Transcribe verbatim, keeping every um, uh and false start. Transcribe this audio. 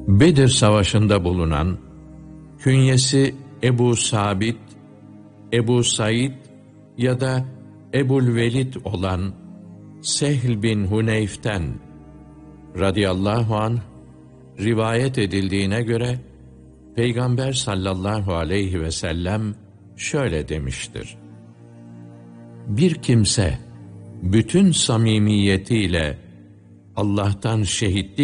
Bedir Savaşı'nda bulunan, künyesi Ebu Sabit, Ebu Said ya da Ebu'l-Velid olan Sehl bin Huneyf'ten radıyallahu anh rivayet edildiğine göre Peygamber sallallahu aleyhi ve sellem şöyle demiştir: bir kimse bütün samimiyetiyle Allah'tan şehitlik